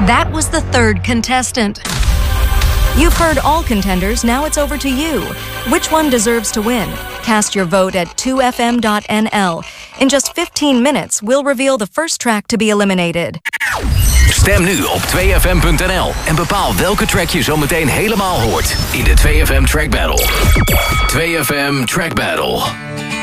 That was the third contestant. You've heard all contenders, now it's over to you. Which one deserves to win? Cast your vote at 2fm.nl. In just 15 minutes, we'll reveal the first track to be eliminated. Stem nu op 2fm.nl en bepaal welke track je zometeen helemaal hoort in de 2FM Track Battle. 2FM Track Battle.